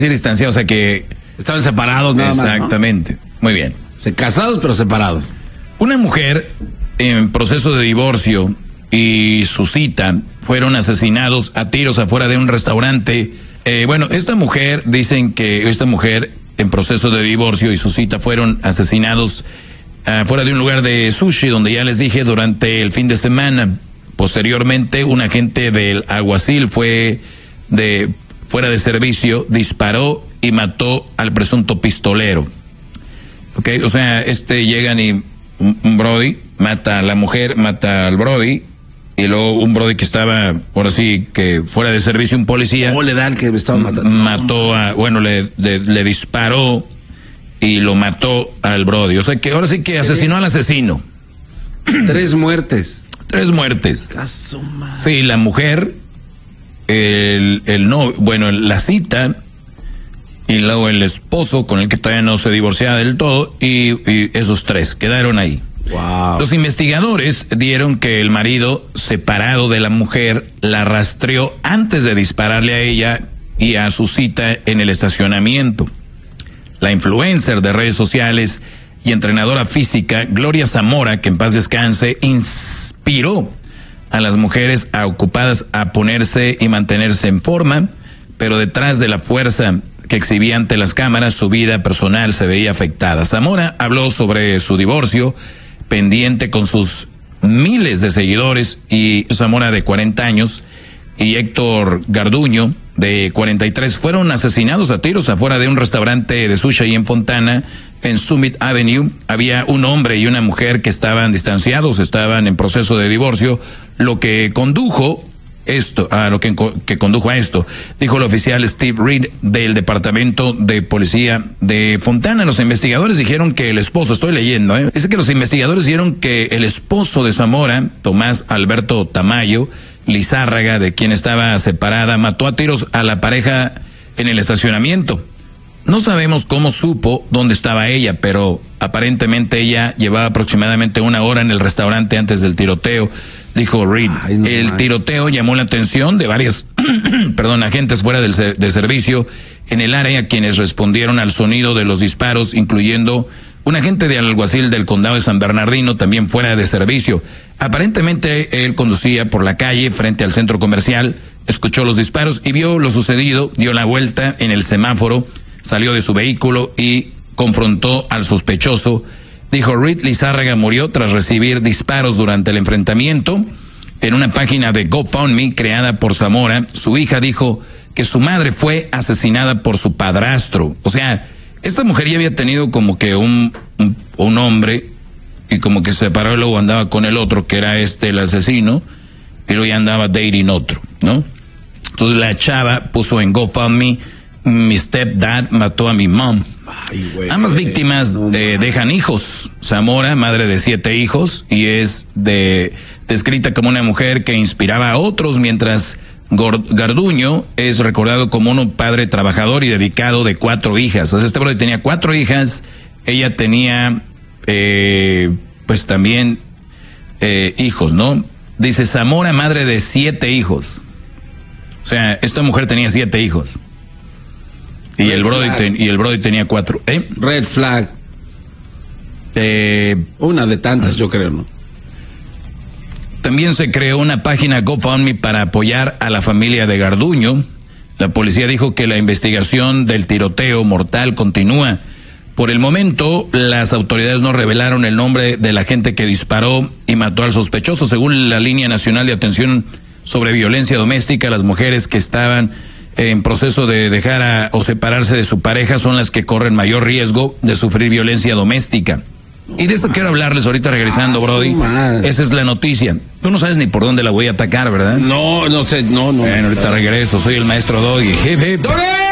Sí, distanciados, o sea que... Estaban separados nada más, ¿no? Exactamente, muy bien. Casados pero separados. Una mujer en proceso de divorcio y su cita fueron asesinados a tiros afuera de un restaurante. Esta mujer, dicen que esta mujer en proceso de divorcio y su cita fueron asesinados fuera de un lugar de sushi, donde ya les dije, durante el fin de semana. Posteriormente, un agente del alguacil fuera de servicio, disparó y mató al presunto pistolero. O sea, llegan y un brody mata a la mujer, mata al brody, y luego un brody que estaba, ahora sí, que fuera de servicio, un policía. ¿Cómo le da al que me estaba matando? Mató le disparó y lo mató al brody. O sea que ahora sí que asesinó al asesino. 3 muertes. 3 muertes. Sí, la mujer, la cita, y luego el esposo con el que todavía no se divorciaba del todo, y esos 3 quedaron ahí. Wow. Los investigadores dieron que el marido, separado de la mujer, la rastreó antes de dispararle a ella y a su cita en el estacionamiento. La influencer de redes sociales y entrenadora física Gloria Zamora, que en paz descanse, inspiró a las mujeres ocupadas a ponerse y mantenerse en forma, pero detrás de la fuerza que exhibía ante las cámaras, su vida personal se veía afectada. Zamora habló sobre su divorcio, pendiente con sus miles de seguidores, y Zamora, de 40 años, y Héctor Garduño, de 43, fueron asesinados a tiros afuera de un restaurante de sushi ahí en Fontana, en Summit Avenue. Había un hombre y una mujer que estaban distanciados, estaban en proceso de divorcio, lo que condujo a esto, dijo el oficial Steve Reed del Departamento de Policía de Fontana. Los investigadores dijeron que el esposo, dice que los investigadores dijeron que el esposo de Zamora, Tomás Alberto Tamayo Lizárraga, de quien estaba separada, mató a tiros a la pareja en el estacionamiento. No sabemos cómo supo dónde estaba ella, pero aparentemente ella llevaba aproximadamente 1 hora en el restaurante antes del tiroteo, dijo Reed. El tiroteo llamó la atención de varios agentes fuera de servicio en el área, quienes respondieron al sonido de los disparos, incluyendo un agente del alguacil del condado de San Bernardino, también fuera de servicio. Aparentemente él conducía por la calle frente al centro comercial, escuchó los disparos y vio lo sucedido, dio la vuelta en el semáforo, salió de su vehículo y confrontó al sospechoso. Dijo Reed, Lizárraga murió tras recibir disparos durante el enfrentamiento. En una página de GoFundMe creada por Zamora, su hija dijo que su madre fue asesinada por su padrastro. O sea, esta mujer ya había tenido como que un hombre, y como que se separó y luego andaba con el otro, que era el asesino, y luego ya andaba dating otro, ¿no? Entonces la chava puso en GoFundMe: mi stepdad mató a mi mom. Ambas víctimas dejan hijos. Zamora, madre de 7 hijos, y es descrita como una mujer que inspiraba a otros, mientras Garduño es recordado como un padre trabajador y dedicado de 4 hijas. O sea, este brother tenía 4 hijas, ella tenía pues también hijos, ¿no? Dice Zamora, madre de 7 hijos. O sea, esta mujer tenía 7 hijos. Y el Brody tenía 4. Red flag. Una de tantas, yo creo, ¿no? También se creó una página GoFundMe para apoyar a la familia de Garduño. La policía dijo que la investigación del tiroteo mortal continúa. Por el momento, las autoridades no revelaron el nombre de la gente que disparó y mató al sospechoso. Según la Línea Nacional de Atención sobre Violencia Doméstica, las mujeres que estaban en proceso de dejar o separarse de su pareja son las que corren mayor riesgo de sufrir violencia doméstica. Y de esto quiero hablarles ahorita regresando, Brody. Esa es la noticia. Tú no sabes ni por dónde la voy a atacar, ¿verdad? No sé, no. Bueno, ahorita regreso. Soy el maestro Doggy. Hip, hip.